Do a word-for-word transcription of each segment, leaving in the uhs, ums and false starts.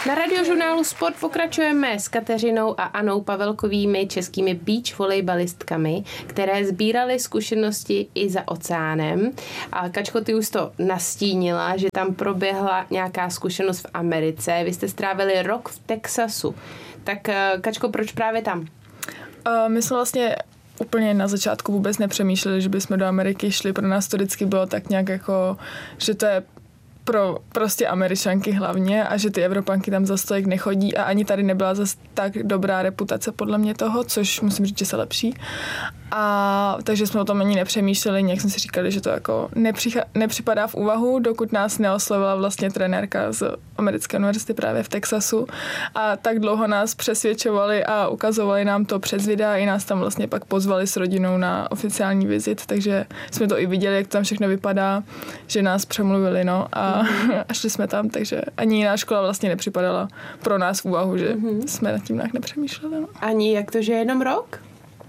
Na Radiožurnálu Sport pokračujeme s Kateřinou a Anou Pavelkovými, českými beach volejbalistkami, které sbíraly zkušenosti i za oceánem. A Kačko, ty už to nastínila, že tam proběhla nějaká zkušenost v Americe. Vy jste strávili rok v Texasu. Tak Kačko, proč právě tam? Uh, my jsme vlastně úplně na začátku vůbec nepřemýšleli, že bychom do Ameriky šli. Pro nás to vždycky bylo tak nějak jako, že to je pro prostě Američanky hlavně a že ty Evropanky tam zase tolik nechodí a ani tady nebyla zase tak dobrá reputace podle mě toho, což musím říct, že se lepší. A takže jsme o tom ani nepřemýšleli, nějak jsme si říkali, že to jako nepřicha- nepřipadá v úvahu, dokud nás neoslovila vlastně trenérka z americké univerzity právě v Texasu a tak dlouho nás přesvědčovali a ukazovali nám to přes videa i nás tam vlastně pak pozvali s rodinou na oficiální vizit, takže jsme to i viděli, jak tam všechno vypadá, že nás přemluvili, no a, mm-hmm. a šli jsme tam, takže ani jiná škola vlastně nepřipadala pro nás v úvahu, že mm-hmm. jsme nad tím nějak nepřemýšleli. No. Ani jak to, že jenom rok?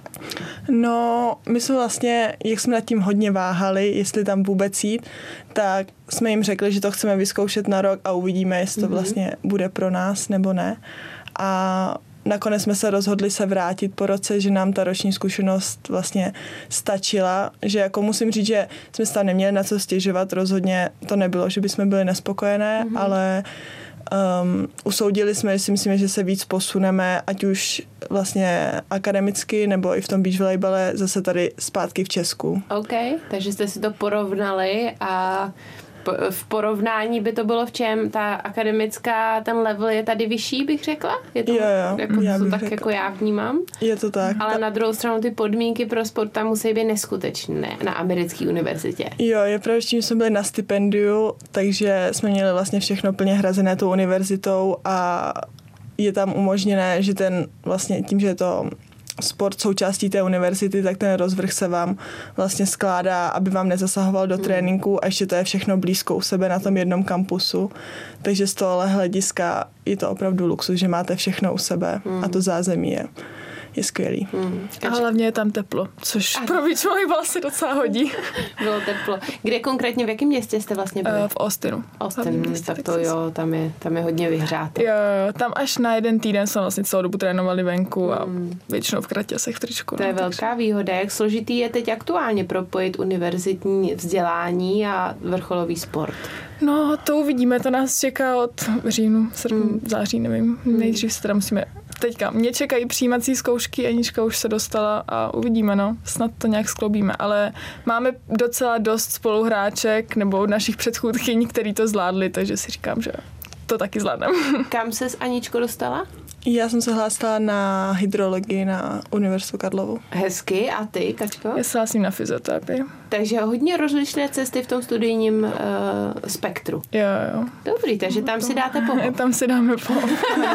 No, my jsme vlastně, jak jsme nad tím hodně váhali, jestli tam vůbec jít, tak jsme jim řekli, že to chceme vyzkoušet na rok a uvidíme, jestli to vlastně bude pro nás nebo ne. A nakonec jsme se rozhodli se vrátit po roce, že nám ta roční zkušenost vlastně stačila, že jako musím říct, že jsme se tam neměli na co stěžovat, rozhodně to nebylo, že bychom byli nespokojené, mm-hmm. ale Um, usoudili jsme, že si myslíme, že se víc posuneme, ať už vlastně akademicky, nebo i v tom beach volejbale zase tady zpátky v Česku. OK, takže jste si to porovnali a v porovnání by to bylo v čem? Ta akademická, ten level je tady vyšší, bych řekla? Je to, jo, jo, jako, já to bych tak řekla. jako já vnímám? Je to tak. Ale Ta... na druhou stranu ty podmínky pro sport tam musí být neskutečné na americké univerzitě. Jo, je pravda, že jsme byli na stipendiu, takže jsme měli vlastně všechno plně hrazené tou univerzitou a je tam umožněné, že ten vlastně tím, že je to sport součástí té univerzity, tak ten rozvrh se vám vlastně skládá, aby vám nezasahoval do hmm. tréninku a ještě to je všechno blízko u sebe na tom jednom kampusu. Takže z tohohle hlediska je to opravdu luxus, že máte všechno u sebe hmm. a to zázemí je, je skvělý. Hmm. A hlavně je tam teplo, což a... pro beach volejbal se docela hodí. Bylo teplo. Kde konkrétně, v jakém městě jste vlastně byli? Uh, v Austinu. Austin, tak to jo, tam je, tam je hodně vyhřáto. Jo, jo, tam až na jeden týden jsme vlastně celou dobu trénovali venku a hmm. většinou v kraťasech v tričku. To je no, velká takže... výhoda. Jak složitý je teď aktuálně propojit univerzitní vzdělání a vrcholový sport? No, to uvidíme, to nás čeká od říjnu, srpnu, hmm. září, nevím. Hmm. Nejdřív se teda musíme... Teďka mě čekají přijímací zkoušky, Anička už se dostala a uvidíme, no. Snad to nějak skloubíme, ale máme docela dost spoluhráček nebo našich předchůdkyň, který to zvládli, takže si říkám, že to taky zvládnem. Kam se s Aničkou dostala? Já jsem se hlásila na hydrologii na Univerzitu Karlovu. Hezky. A ty, Kačko? Já se hlásím na fyzioterapii. Takže hodně rozlišné cesty v tom studijním uh, spektru. Jo, jo. Dobrý, takže tam si dáte pohod. Tam si dáme pohod.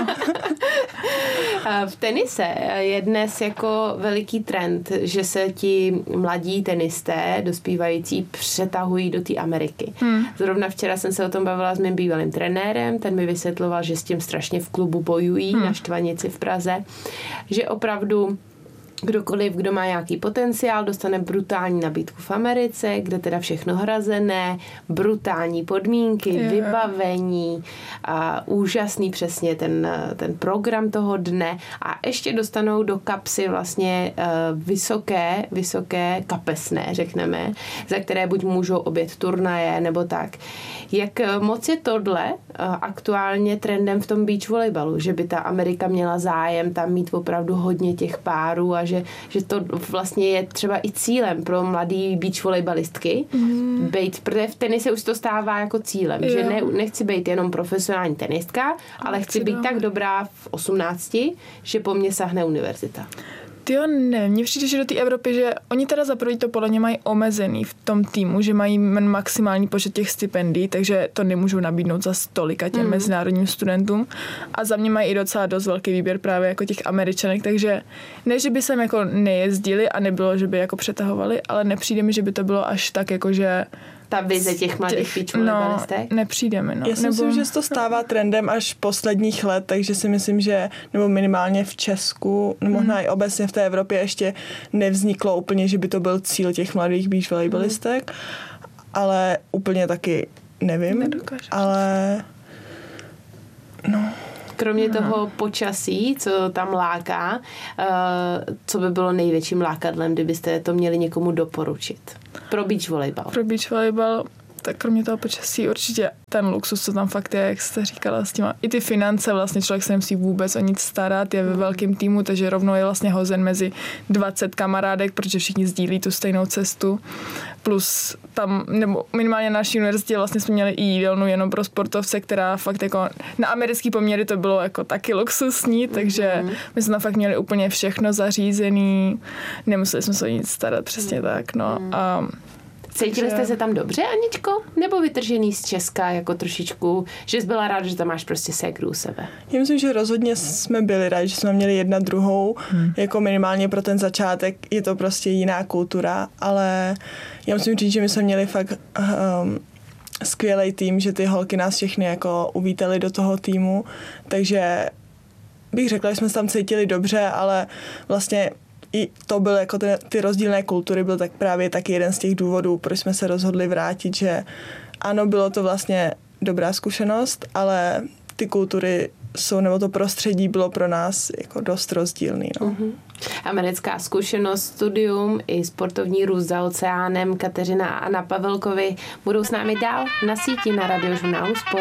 V tenise je dnes jako veliký trend, že se ti mladí tenisté dospívající přetahují do té Ameriky. Hmm. Zrovna včera jsem se o tom bavila s mým bývalým trenérem, ten mi vysvětloval, že s tím strašně v klubu bojují hmm. na Štvanici v Praze, že opravdu kdokoliv, kdo má nějaký potenciál, dostane brutální nabídku v Americe, kde teda všechno hrazené, brutální podmínky, yeah. vybavení, a úžasný přesně ten, ten program toho dne a ještě dostanou do kapsy vlastně uh, vysoké, vysoké kapesné, řekneme, za které buď můžou objet turnaje nebo tak. Jak moc je tohle uh, aktuálně trendem v tom beach volejbalu, že by ta Amerika měla zájem tam mít opravdu hodně těch párů a že, že to vlastně je třeba i cílem pro mladý beach volejbalistky, mm. bejt, protože v tenise už to stává jako cílem, jo. že ne, nechci být jenom profesionální tenistka, ale chci být tak dobrá v osmnácti, že po mně sahne univerzita. Tyjo, ne, mně přijde, že do té Evropy, že oni teda za první to podle mě mají omezený v tom týmu, že mají maximální počet těch stipendií, takže to nemůžou nabídnout za stolika těm mm. mezinárodním studentům. A za mě mají i docela dost velký výběr právě jako těch Američanek, takže ne, že by sem jako nejezdili a nebylo, že by jako přetahovali, ale nepřijde mi, že by to bylo až tak jako, že ta vize těch mladých beach volejbalistek? No, nepřijde mi, no. Já si nebo... myslím, že se to stává trendem až posledních let, takže si myslím, že nebo minimálně v Česku, nebo možná mm. i obecně v té Evropě ještě nevzniklo úplně, že by to byl cíl těch mladých beach volejbalistek, mm. ale úplně taky nevím. Nedokážeš. Ale no... kromě toho počasí, co tam láká, co by bylo největším lákadlem, kdybyste to měli někomu doporučit? Pro beach volejbal. Pro beach volejbal, tak kromě toho počasí určitě ten luxus, co tam fakt je, jak jste říkala, s těma, i ty finance, vlastně člověk se nemusí vůbec o nic starat, je ve velkém týmu, takže rovnou je vlastně hozen mezi dvacet kamarádek, protože všichni sdílí tu stejnou cestu. Plus tam, nebo minimálně na naší univerzitě vlastně jsme měli i jídelnu jenom pro sportovce, která fakt jako na americký poměry to bylo jako taky luxusní, takže mm-hmm. my jsme tam fakt měli úplně všechno zařízený, nemuseli jsme se o nic starat, přesně mm-hmm. tak, no. A cítili jste se tam dobře, Aničko? Nebo vytržený z Česka jako trošičku, že jsi byla ráda, že tam máš prostě ségru u sebe? Já myslím, že rozhodně jsme byli rádi, že jsme měli jedna druhou, hmm. jako minimálně pro ten začátek je to prostě jiná kultura, ale já musím říct, že my jsme měli fakt um, skvělý tým, že ty holky nás všechny jako uvítali do toho týmu, takže bych řekla, že jsme se tam cítili dobře, ale vlastně i to byl jako ty, ty rozdílné kultury, byl tak právě taky jeden z těch důvodů, proč jsme se rozhodli vrátit, že ano, bylo to vlastně dobrá zkušenost, ale ty kultury jsou, nebo to prostředí bylo pro nás jako dost rozdílný. No. Mm-hmm. Americká zkušenost, studium i sportovní růst za oceánem. Kateřina a Anna Pavelkovi budou s námi dál na síti na Radiožurnálu Sport.